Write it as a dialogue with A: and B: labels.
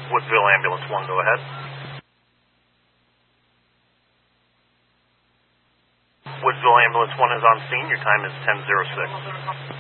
A: Woodville Ambulance 1, go ahead. Woodville Ambulance 1 is on scene. Your time is 10:06.